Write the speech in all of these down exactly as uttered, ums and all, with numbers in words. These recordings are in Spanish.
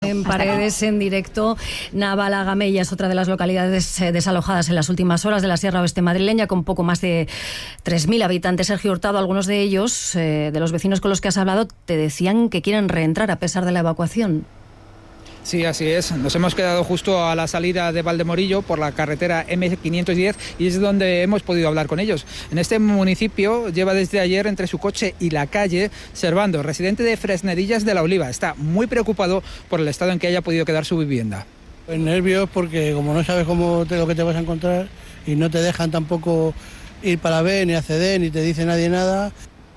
Carmen Paredes en directo. Navalagamella es otra de las localidades desalojadas en las últimas horas de la Sierra Oeste madrileña, con poco más de tres mil habitantes. Sergio Hurtado, algunos de ellos, eh, de los vecinos con los que has hablado, te decían que quieren reentrar a pesar de la evacuación. Sí, así es. Nos hemos quedado justo a la salida de Valdemorillo por la carretera eme quinientos diez y es donde hemos podido hablar con ellos. En este municipio lleva desde ayer entre su coche y la calle Servando, residente de Fresnedillas de la Oliva. Está muy preocupado por el estado en que haya podido quedar su vivienda. Pues nervios porque como no sabes cómo te, lo que te vas a encontrar y no te dejan tampoco ir para B, ni acceder, ni te dice nadie nada.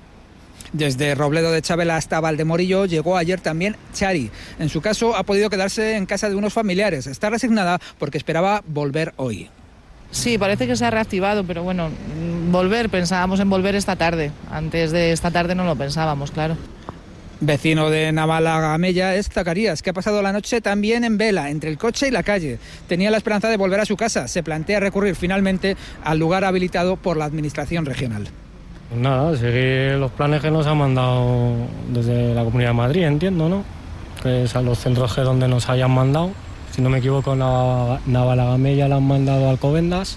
Desde Robledo de Chabela hasta Valdemorillo llegó ayer también Chari. En su caso ha podido quedarse en casa de unos familiares. Está resignada porque esperaba volver hoy. Sí, parece que se ha reactivado, pero bueno, volver, pensábamos en volver esta tarde. Antes de esta tarde no lo pensábamos, claro. Vecino de Navalagamella es Zacarías, que ha pasado la noche también en vela, entre el coche y la calle. Tenía la esperanza de volver a su casa. Se plantea recurrir finalmente al lugar habilitado por la Administración regional. Pues nada, seguir los planes que nos han mandado desde la Comunidad de Madrid, entiendo, ¿no? Que es a los centros G donde nos hayan mandado. Si no me equivoco, Navalagamella la han mandado a Alcobendas.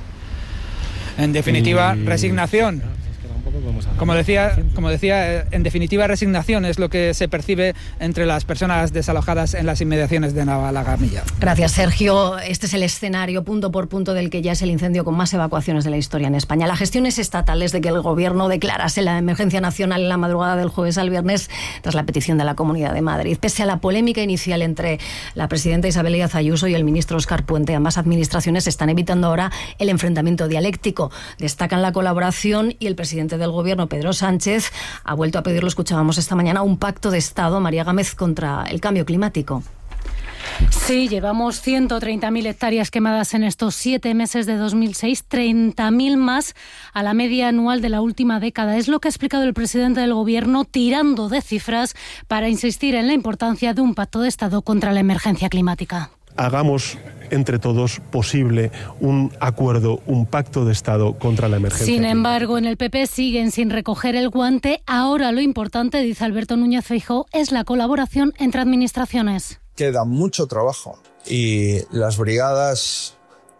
En definitiva, y... resignación. Como decía, como decía, en definitiva, resignación es lo que se percibe entre las personas desalojadas en las inmediaciones de Navalagamella. Gracias, Sergio. Este es el escenario punto por punto del que ya es el incendio con más evacuaciones de la historia en España. La gestión es estatal desde que el Gobierno declarase la emergencia nacional en la madrugada del jueves al viernes tras la petición de la Comunidad de Madrid. Pese a la polémica inicial entre la presidenta Isabel Díaz Ayuso y el ministro Óscar Puente, ambas administraciones están evitando ahora el enfrentamiento dialéctico. Destacan la colaboración y el presidente del Gobierno, Pedro Sánchez, ha vuelto a pedir, lo escuchábamos esta mañana, un pacto de Estado, María Gámez, contra el cambio climático. Sí, llevamos ciento treinta mil hectáreas quemadas en estos siete meses de dos mil seis, treinta mil más a la media anual de la última década. Es lo que ha explicado el presidente del Gobierno, tirando de cifras para insistir en la importancia de un pacto de Estado contra la emergencia climática. Hagamos entre todos posible un acuerdo, un pacto de Estado contra la emergencia. Sin embargo, en el P P siguen sin recoger el guante. Ahora lo importante, dice Alberto Núñez Feijóo, es la colaboración entre administraciones. Queda mucho trabajo y las brigadas,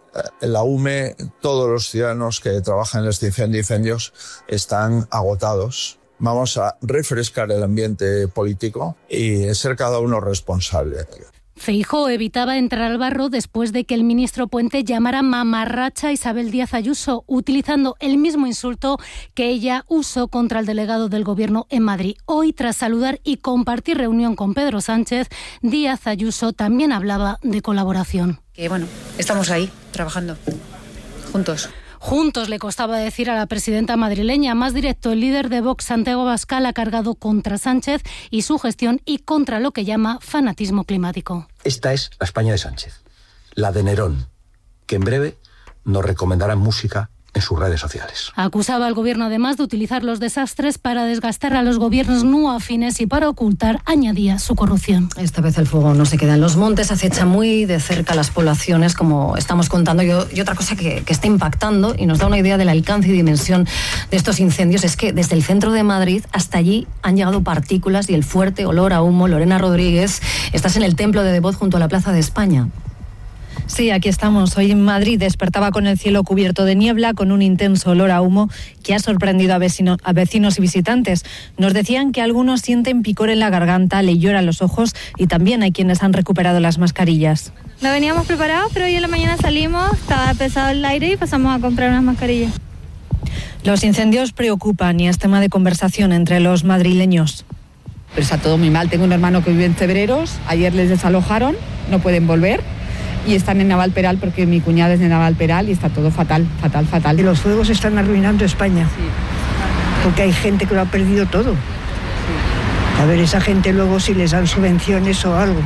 la U M E, todos los ciudadanos que trabajan en la extinción de incendios están agotados. Vamos a refrescar el ambiente político y ser cada uno responsable. Feijóo evitaba entrar al barro después de que el ministro Puente llamara mamarracha a Isabel Díaz Ayuso, utilizando el mismo insulto que ella usó contra el delegado del Gobierno en Madrid. Hoy, tras saludar y compartir reunión con Pedro Sánchez, Díaz Ayuso también hablaba de colaboración. Que bueno, estamos ahí, trabajando, juntos. Juntos, le costaba decir a la presidenta madrileña. Más directo, el líder de Vox, Santiago Abascal, ha cargado contra Sánchez y su gestión y contra lo que llama fanatismo climático. Esta es la España de Sánchez, la de Nerón, que en breve nos recomendará música en sus redes sociales. Acusaba al Gobierno además de utilizar los desastres para desgastar a los gobiernos no afines y para ocultar, añadía, su corrupción. Esta vez el fuego no se queda en los montes, acecha muy de cerca las poblaciones, como estamos contando. Y, y otra cosa que, que está impactando y nos da una idea del alcance y dimensión de estos incendios es que desde el centro de Madrid hasta allí han llegado partículas y el fuerte olor a humo. Lorena Rodríguez, estás en el Templo de Devoz junto a la Plaza de España. Sí, aquí estamos. Hoy en Madrid despertaba con el cielo cubierto de niebla, con un intenso olor a humo que ha sorprendido a, vecino, a vecinos y visitantes. Nos decían que algunos sienten picor en la garganta, le lloran los ojos y también hay quienes han recuperado las mascarillas. No veníamos preparados, pero hoy en la mañana salimos, estaba pesado el aire y pasamos a comprar unas mascarillas. Los incendios preocupan y es tema de conversación entre los madrileños. Pero está todo muy mal. Tengo un hermano que vive en Cebreros, ayer les desalojaron, no pueden volver. Y están en Navalperal porque mi cuñada es de Navalperal y está todo fatal, fatal, fatal. Y los fuegos están arruinando España, sí, porque hay gente que lo ha perdido todo. Sí. A ver, esa gente luego si les dan subvenciones o algo.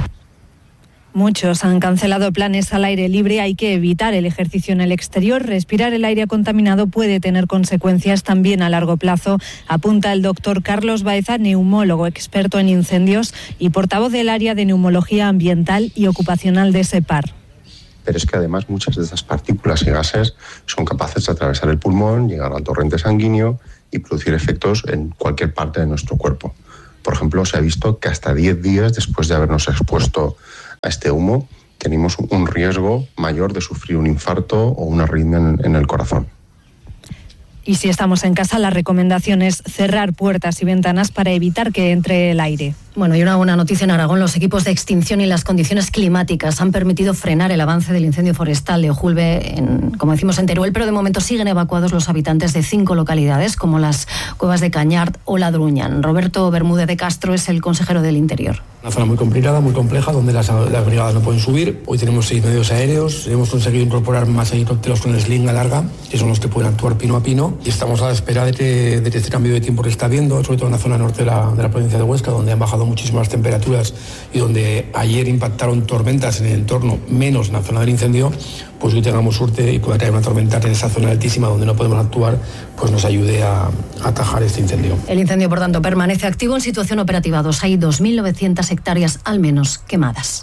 Muchos han cancelado planes al aire libre. Hay que evitar el ejercicio en el exterior. Respirar el aire contaminado puede tener consecuencias también a largo plazo, apunta el doctor Carlos Baeza, neumólogo experto en incendios y portavoz del área de neumología ambiental y ocupacional de SEPAR. Pero es que además muchas de esas partículas y gases son capaces de atravesar el pulmón, llegar al torrente sanguíneo y producir efectos en cualquier parte de nuestro cuerpo. Por ejemplo, se ha visto que hasta diez días después de habernos expuesto a este humo, tenemos un riesgo mayor de sufrir un infarto o una arritmia en, en el corazón. Y si estamos en casa, la recomendación es cerrar puertas y ventanas para evitar que entre el aire. Bueno, y una buena noticia en Aragón. Los equipos de extinción y las condiciones climáticas han permitido frenar el avance del incendio forestal de Ojulbe, en, como decimos, en Teruel, pero de momento siguen evacuados los habitantes de cinco localidades, como las cuevas de Cañart o Ladruñan. Roberto Bermúdez de Castro es el consejero del Interior. Una zona muy complicada, muy compleja, donde las, las brigadas no pueden subir. Hoy tenemos seis medios aéreos, hemos conseguido incorporar más helicópteros con slinga larga, que son los que pueden actuar pino a pino, y estamos a la espera de, que, de este cambio de tiempo que está habiendo, sobre todo en la zona norte de la, de la provincia de Huesca, donde han bajado muchísimas temperaturas y donde ayer impactaron tormentas en el entorno, menos en la zona del incendio. Pues hoy tengamos suerte y pueda caer una tormenta en esa zona altísima donde no podemos actuar, pues nos ayude a, a atajar este incendio. El incendio, por tanto, permanece activo en situación operativa. Dos, hay dos mil novecientas hectáreas al menos quemadas.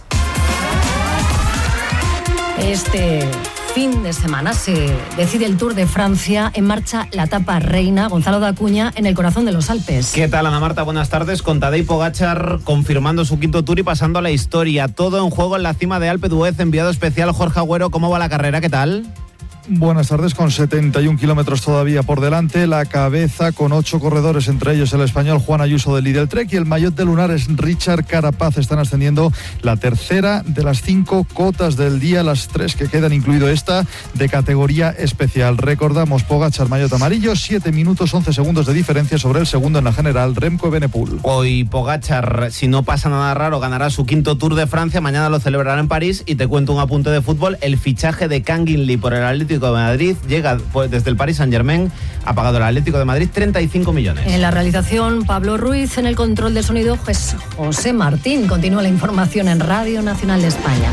Este fin de semana se decide el Tour de Francia. En marcha la etapa reina. Gonzalo de Acuña en el corazón de los Alpes. ¿Qué tal, Ana Marta? Buenas tardes. Con Tadej Pogačar confirmando su quinto Tour y pasando a la historia. Todo en juego en la cima de Alpe d'Huez. Enviado especial Jorge Agüero. ¿Cómo va la carrera? ¿Qué tal? Buenas tardes, con setenta y un kilómetros todavía por delante, la cabeza con ocho corredores, entre ellos el español Juan Ayuso del Lidl Trek y el maillot de lunares Richard Carapaz. Están ascendiendo la tercera de las cinco cotas del día, las tres que quedan, incluido esta de categoría especial. Recordamos, Pogačar maillot amarillo, siete minutos once segundos de diferencia sobre el segundo en la general, Remco Evenepoel. Hoy Pogačar, si no pasa nada raro, ganará su quinto Tour de Francia, mañana lo celebrará en París. Y te cuento un apunte de fútbol: el fichaje de Kangin Lee por el Atlético de Madrid llega pues, desde el Paris Saint-Germain. Ha pagado el Atlético de Madrid treinta y cinco millones. En la realización, Pablo Ruiz. En el control de sonido, pues, José Martín. Continúa la información en Radio Nacional de España.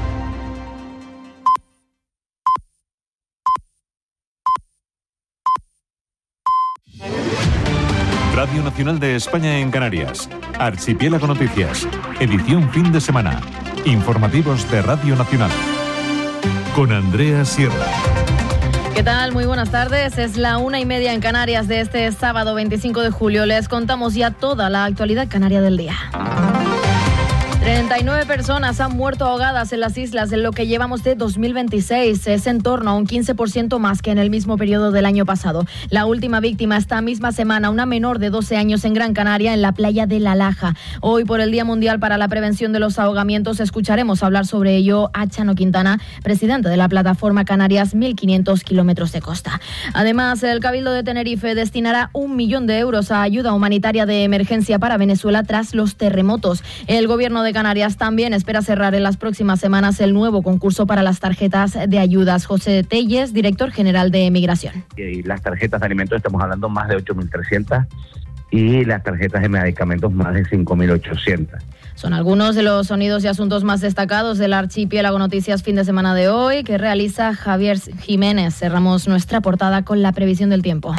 Radio Nacional de España en Canarias. Archipiélago Noticias. Edición fin de semana. Informativos de Radio Nacional. Con Andrea Sierra. ¿Qué tal? Muy buenas tardes. Es la una y media en Canarias de este sábado veinticinco de julio. Les contamos ya toda la actualidad canaria del día. treinta y nueve personas han muerto ahogadas en las islas en lo que llevamos de dos mil veintiséis. Es en torno a un quince por ciento más que en el mismo periodo del año pasado. La última víctima esta misma semana, una menor de doce años en Gran Canaria, en la playa de La Laja. Hoy, por el Día Mundial para la Prevención de los Ahogamientos, escucharemos hablar sobre ello a Chano Quintana, presidente de la plataforma Canarias mil quinientos kilómetros de costa. Además, el Cabildo de Tenerife destinará un millón de euros a ayuda humanitaria de emergencia para Venezuela tras los terremotos. El gobierno de Canarias también espera cerrar en las próximas semanas el nuevo concurso para las tarjetas de ayudas. José Telles, director general de Migración. Y las tarjetas de alimentos estamos hablando más de ocho mil trescientas y las tarjetas de medicamentos más de cinco mil ochocientas. Son algunos de los sonidos y asuntos más destacados del Archipiélago Noticias fin de semana de hoy, que realiza Javier Jiménez. Cerramos nuestra portada con la previsión del tiempo.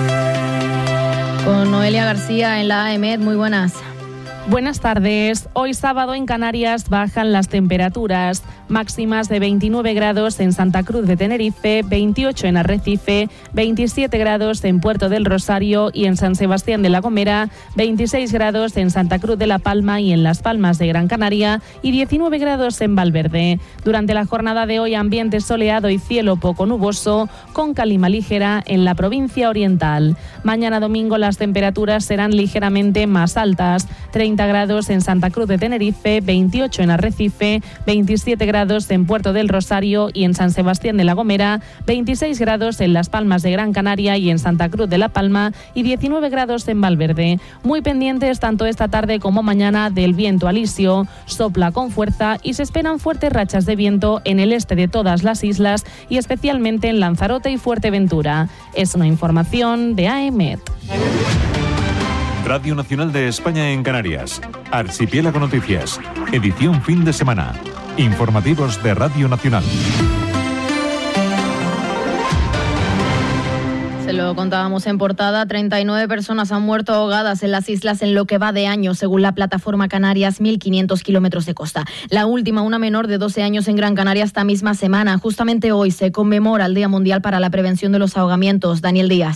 Con Noelia García en la A E M E D. Muy buenas. Buenas tardes. Hoy sábado en Canarias bajan las temperaturas, máximas de veintinueve grados en Santa Cruz de Tenerife, veintiocho en Arrecife, veintisiete grados en Puerto del Rosario y en San Sebastián de la Gomera, veintiséis grados en Santa Cruz de la Palma y en Las Palmas de Gran Canaria y diecinueve grados en Valverde. Durante la jornada de hoy, ambiente soleado y cielo poco nuboso, con calima ligera en la provincia oriental. Mañana domingo las temperaturas serán ligeramente más altas, treinta grados en Santa Cruz de Tenerife, veintiocho en Arrecife, veintisiete grados en Puerto del Rosario y en San Sebastián de la Gomera, veintiséis grados en Las Palmas de Gran Canaria y en Santa Cruz de la Palma y diecinueve grados en Valverde. Muy pendientes tanto esta tarde como mañana del viento alisio, sopla con fuerza y se esperan fuertes rachas de viento en el este de todas las islas y especialmente en Lanzarote y Fuerteventura. Es una información de A E M E D. Radio Nacional de España en Canarias. Archipiélago Noticias. Edición fin de semana. Informativos de Radio Nacional. Se lo contábamos en portada, treinta y nueve personas han muerto ahogadas en las islas en lo que va de año, según la plataforma Canarias mil quinientos kilómetros de costa. La última, una menor de doce años en Gran Canaria esta misma semana. Justamente hoy se conmemora el Día Mundial para la Prevención de los Ahogamientos. Daniel Díaz.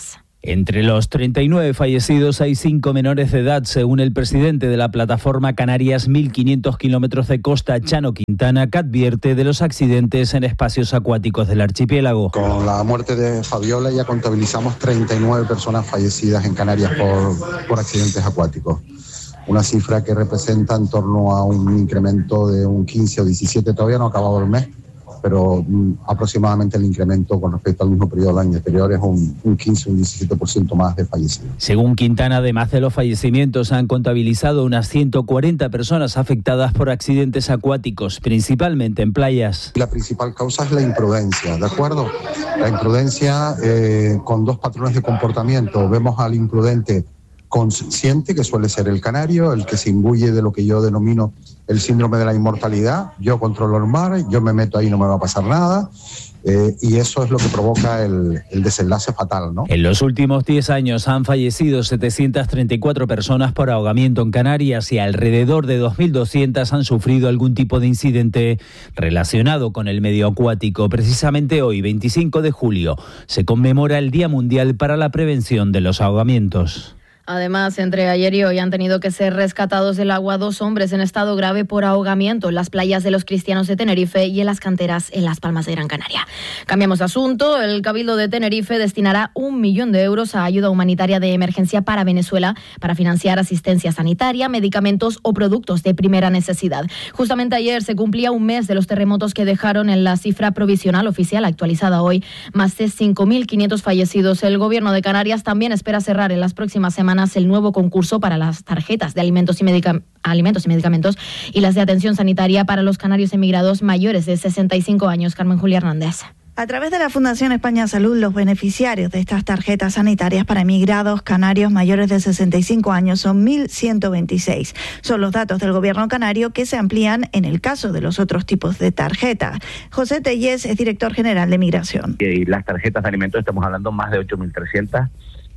Entre los treinta y nueve fallecidos hay cinco menores de edad, según el presidente de la plataforma Canarias mil quinientos kilómetros de costa, Chano Quintana, que advierte de los accidentes en espacios acuáticos del archipiélago. Con la muerte de Fabiola ya contabilizamos treinta y nueve personas fallecidas en Canarias por, por accidentes acuáticos. Una cifra que representa en torno a un incremento de un quince o diecisiete, todavía no ha acabado el mes, pero mm, aproximadamente el incremento con respecto al mismo periodo del año anterior es un, un quince o un diecisiete por ciento más de fallecidos. Según Quintana, además de los fallecimientos, han contabilizado unas ciento cuarenta personas afectadas por accidentes acuáticos, principalmente en playas. La principal causa es la imprudencia, ¿de acuerdo? La imprudencia eh, con dos patrones de comportamiento. Vemos al imprudente consciente, que suele ser el canario, el que se imbuye de lo que yo denomino el síndrome de la inmortalidad. Yo controlo el mar, yo me meto ahí, no me va a pasar nada. Eh, y eso es lo que provoca el, el desenlace fatal, ¿no? En los últimos diez años han fallecido setecientas treinta y cuatro personas por ahogamiento en Canarias y alrededor de dos mil doscientas han sufrido algún tipo de incidente relacionado con el medio acuático. Precisamente hoy, veinticinco de julio, se conmemora el Día Mundial para la Prevención de los Ahogamientos. Además, entre ayer y hoy han tenido que ser rescatados del agua dos hombres en estado grave por ahogamiento en las playas de los Cristianos de Tenerife y en las canteras en Las Palmas de Gran Canaria. Cambiamos de asunto. El Cabildo de Tenerife destinará un millón de euros a ayuda humanitaria de emergencia para Venezuela para financiar asistencia sanitaria, medicamentos o productos de primera necesidad. Justamente ayer se cumplía un mes de los terremotos que dejaron en la cifra provisional oficial actualizada hoy más de cinco mil quinientos fallecidos. El Gobierno de Canarias también espera cerrar en las próximas semanas el nuevo concurso para las tarjetas de alimentos y, medica- alimentos y medicamentos y las de atención sanitaria para los canarios emigrados mayores de sesenta y cinco años. Carmen Julia Hernández. A través de la Fundación España Salud, los beneficiarios de estas tarjetas sanitarias para emigrados canarios mayores de sesenta y cinco años son mil ciento veintiséis. Son los datos del Gobierno canario que se amplían en el caso de los otros tipos de tarjetas. José Tellez es director general de Migración. Y las tarjetas de alimentos estamos hablando más de ocho mil trescientas.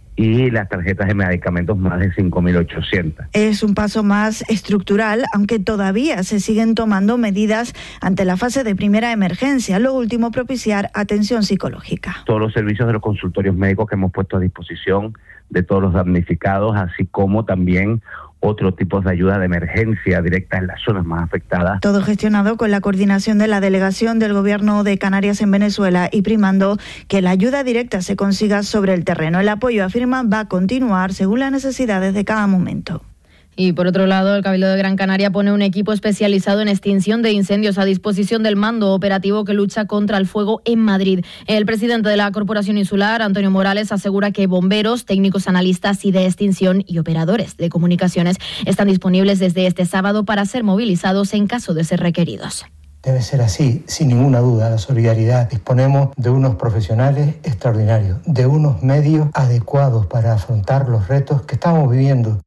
Y las tarjetas de medicamentos más de cinco mil ochocientas. Es un paso más estructural, aunque todavía se siguen tomando medidas ante la fase de primera emergencia. Lo último, propiciar atención psicológica. Todos los servicios de los consultorios médicos que hemos puesto a disposición de todos los damnificados, así como también otros tipos de ayuda de emergencia directa en las zonas más afectadas. Todo gestionado con la coordinación de la delegación del Gobierno de Canarias en Venezuela y primando que la ayuda directa se consiga sobre el terreno. El apoyo, afirman, va a continuar según las necesidades de cada momento. Y por otro lado, el Cabildo de Gran Canaria pone un equipo especializado en extinción de incendios a disposición del mando operativo que lucha contra el fuego en Madrid. El presidente de la Corporación Insular, Antonio Morales, asegura que bomberos, técnicos analistas y de extinción y operadores de comunicaciones están disponibles desde este sábado para ser movilizados en caso de ser requeridos. Debe ser así, sin ninguna duda, la solidaridad. Disponemos de unos profesionales extraordinarios, de unos medios adecuados para afrontar los retos que estamos viviendo.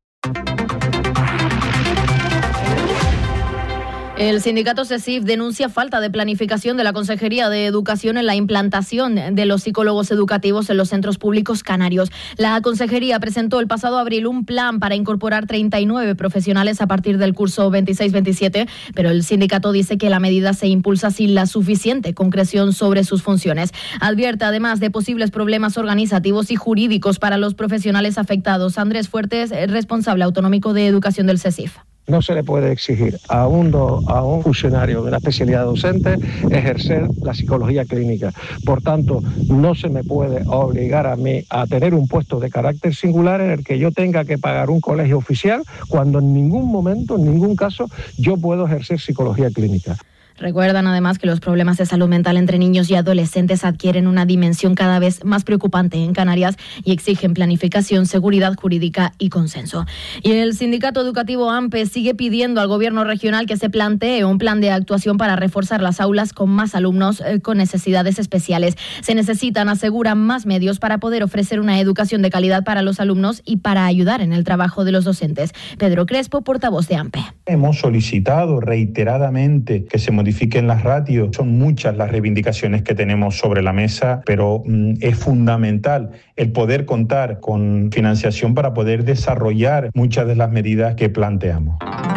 El sindicato CESIF denuncia falta de planificación de la Consejería de Educación en la implantación de los psicólogos educativos en los centros públicos canarios. La Consejería presentó el pasado abril un plan para incorporar treinta y nueve profesionales a partir del curso veintiséis veintisiete, pero el sindicato dice que la medida se impulsa sin la suficiente concreción sobre sus funciones. Advierte además de posibles problemas organizativos y jurídicos para los profesionales afectados. Andrés Fuertes, responsable autonómico de Educación del CESIF. No se le puede exigir a un, do, a un funcionario de una especialidad docente ejercer la psicología clínica. Por tanto, no se me puede obligar a mí a tener un puesto de carácter singular en el que yo tenga que pagar un colegio oficial cuando en ningún momento, en ningún caso, yo puedo ejercer psicología clínica. Recuerdan además que los problemas de salud mental entre niños y adolescentes adquieren una dimensión cada vez más preocupante en Canarias y exigen planificación, seguridad jurídica y consenso. Y el sindicato educativo AMPE sigue pidiendo al gobierno regional que se plantee un plan de actuación para reforzar las aulas con más alumnos eh, con necesidades especiales. Se necesitan, aseguran, más medios para poder ofrecer una educación de calidad para los alumnos y para ayudar en el trabajo de los docentes. Pedro Crespo, portavoz de AMPE. Hemos solicitado reiteradamente que se modifiquen las ratios. Son muchas las reivindicaciones que tenemos sobre la mesa, pero mm, es fundamental el poder contar con financiación para poder desarrollar muchas de las medidas que planteamos.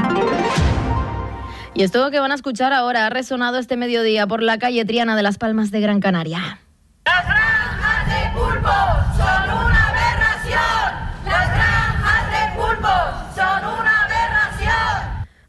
Y esto que van a escuchar ahora ha resonado este mediodía por la calle Triana de Las Palmas de Gran Canaria. Las granjas de pulpo son una berra.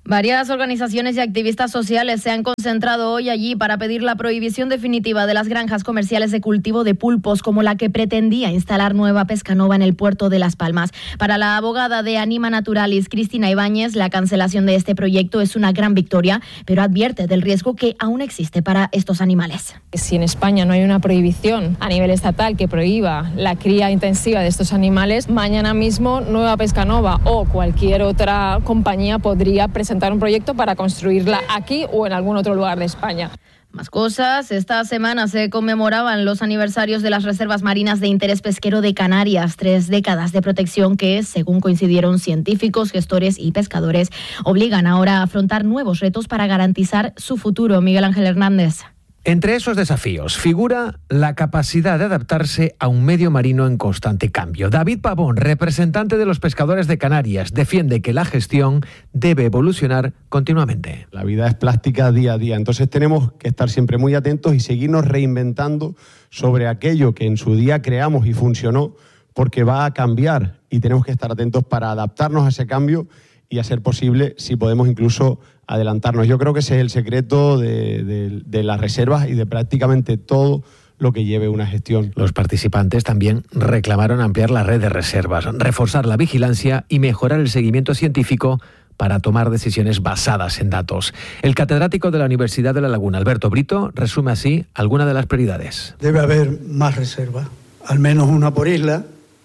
Varias organizaciones y activistas sociales se han concentrado hoy allí para pedir la prohibición definitiva de las granjas comerciales de cultivo de pulpos, como la que pretendía instalar Nueva Pescanova en el puerto de Las Palmas. Para la abogada de Anima Naturalis, Cristina Ibáñez, la cancelación de este proyecto es una gran victoria, pero advierte del riesgo que aún existe para estos animales. Si en España no hay una prohibición a nivel estatal que prohíba la cría intensiva de estos animales, mañana mismo Nueva Pescanova o cualquier otra compañía podría presentar un proyecto para construirla aquí o en algún otro lugar de España. Más cosas. Esta semana se conmemoraban los aniversarios de las reservas marinas de interés pesquero de Canarias, tres décadas de protección que, según coincidieron científicos, gestores y pescadores, obligan ahora a afrontar nuevos retos para garantizar su futuro. Miguel Ángel Hernández. Entre esos desafíos figura la capacidad de adaptarse a un medio marino en constante cambio. David Pavón, representante de los pescadores de Canarias, defiende que la gestión debe evolucionar continuamente. La vida es plástica día a día, entonces tenemos que estar siempre muy atentos y seguirnos reinventando sobre aquello que en su día creamos y funcionó, porque va a cambiar y tenemos que estar atentos para adaptarnos a ese cambio y a ser posible, si podemos incluso adelantarnos. Yo creo que ese es el secreto de, de, de las reservas y de prácticamente todo lo que lleve una gestión. Los participantes también reclamaron ampliar la red de reservas, reforzar la vigilancia y mejorar el seguimiento científico para tomar decisiones basadas en datos. El catedrático de la Universidad de La Laguna, Alberto Brito, resume así algunas de las prioridades. Debe haber más reservas, al menos una por isla,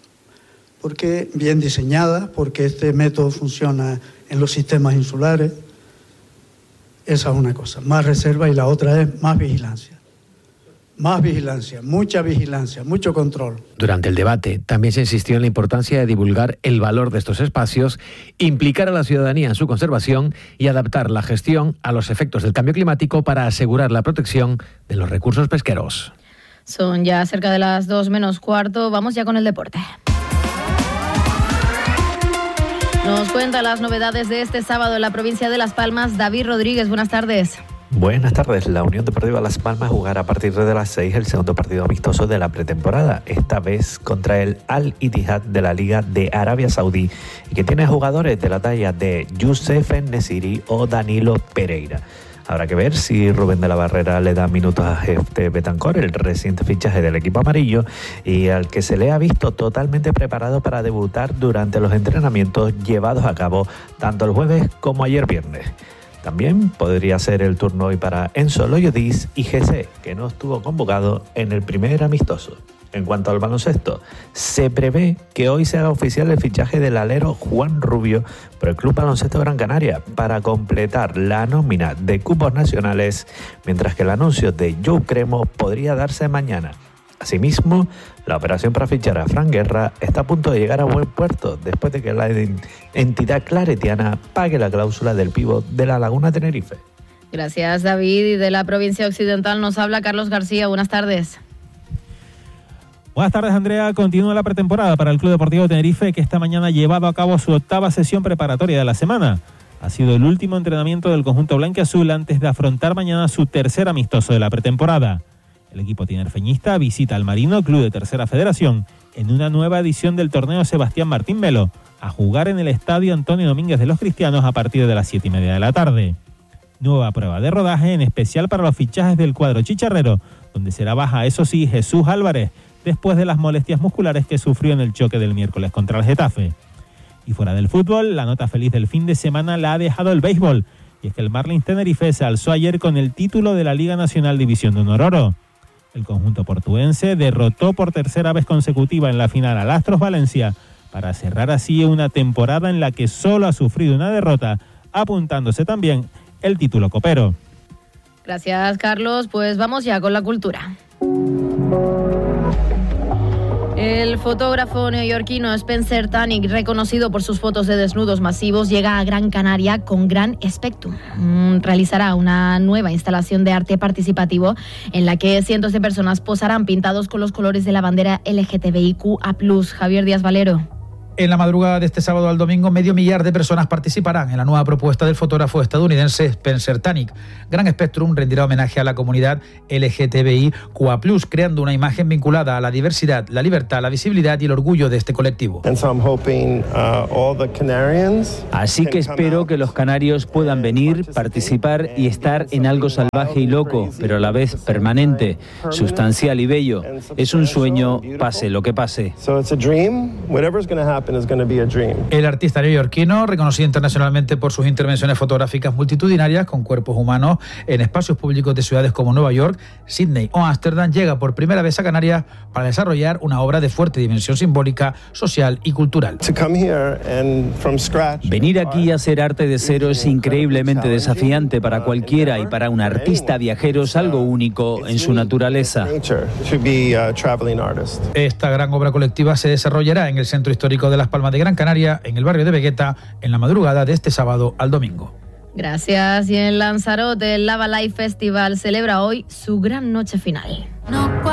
porque bien diseñada, porque este método funciona en los sistemas insulares. Esa es una cosa, más reserva, y la otra es más vigilancia. Más vigilancia, mucha vigilancia, mucho control. Durante el debate también se insistió en la importancia de divulgar el valor de estos espacios, implicar a la ciudadanía en su conservación y adaptar la gestión a los efectos del cambio climático para asegurar la protección de los recursos pesqueros. Son ya cerca de las dos menos cuarto, vamos ya con el deporte. Nos cuenta las novedades de este sábado en la provincia de Las Palmas, David Rodríguez. Buenas tardes. Buenas tardes. La Unión Deportiva Las Palmas jugará a partir de las seis el segundo partido amistoso de la pretemporada, esta vez contra el Al-Ittihad de la Liga de Arabia Saudí, y que tiene jugadores de la talla de Youssef En-Nesyri o Danilo Pereira. Habrá que ver si Rubén de la Barrera le da minutos a Jefté Betancor, el reciente fichaje del equipo amarillo, y al que se le ha visto totalmente preparado para debutar durante los entrenamientos llevados a cabo tanto el jueves como ayer viernes. También podría ser el turno hoy para Enzo Loyodis y G C, que no estuvo convocado en el primer amistoso. En cuanto al baloncesto, se prevé que hoy se haga oficial el fichaje del alero Juan Rubio por el Club Baloncesto Gran Canaria para completar la nómina de cupos nacionales, mientras que el anuncio de Joe Cremo podría darse mañana. Asimismo, la operación para fichar a Fran Guerra está a punto de llegar a buen puerto después de que la entidad claretiana pague la cláusula del pívot de La Laguna Tenerife. Gracias, David. Y de la provincia occidental nos habla Carlos García. Buenas tardes. Buenas tardes, Andrea. Continúa la pretemporada para el Club Deportivo Tenerife, que esta mañana ha llevado a cabo su octava sesión preparatoria de la semana. Ha sido el último entrenamiento del conjunto blanquiazul antes de afrontar mañana su tercer amistoso de la pretemporada. El equipo tinerfeñista visita al Marino, club de Tercera Federación, en una nueva edición del torneo Sebastián Martín Melo, a jugar en el Estadio Antonio Domínguez de los Cristianos a partir de las siete y media de la tarde. Nueva prueba de rodaje, en especial para los fichajes del cuadro chicharrero, donde será baja, eso sí, Jesús Álvarez, después de las molestias musculares que sufrió en el choque del miércoles contra el Getafe. Y fuera del fútbol, la nota feliz del fin de semana la ha dejado el béisbol, y es que el Marlins Tenerife se alzó ayer con el título de la Liga Nacional División de Honor Oro. El conjunto portuense derrotó por tercera vez consecutiva en la final al Astros Valencia, para cerrar así una temporada en la que solo ha sufrido una derrota, apuntándose también el título copero. Gracias, Carlos. Pues vamos ya con la cultura. El fotógrafo neoyorquino Spencer Tunick, reconocido por sus fotos de desnudos masivos, llega a Gran Canaria con Gran Spectrum. Mm, realizará una nueva instalación de arte participativo en la que cientos de personas posarán pintados con los colores de la bandera L G T B I Q A plus. Javier Díaz Valero. En la madrugada de este sábado al domingo, medio millar de personas participarán en la nueva propuesta del fotógrafo estadounidense Spencer Tunick. Gran Spectrum rendirá homenaje a la comunidad L G T B I Q A plus, creando una imagen vinculada a la diversidad, la libertad, la visibilidad y el orgullo de este colectivo. Así que espero que los canarios puedan venir, participar y estar en algo salvaje y loco, pero a la vez permanente, sustancial y bello. Es un sueño, pase lo que pase. El artista neoyorquino, reconocido internacionalmente por sus intervenciones fotográficas multitudinarias con cuerpos humanos en espacios públicos de ciudades como Nueva York, Sydney o Ámsterdam, llega por primera vez a Canarias para desarrollar una obra de fuerte dimensión simbólica, social y cultural. Venir aquí y hacer arte de cero es increíblemente desafiante para cualquiera, y para un artista viajero es algo único en su naturaleza. Esta gran obra colectiva se desarrollará en el Centro Histórico de Las Palmas de Gran Canaria, en el barrio de Vegueta, en la madrugada de este sábado al domingo. Gracias. Y en Lanzarote, el Lava Live Festival celebra hoy su gran noche final.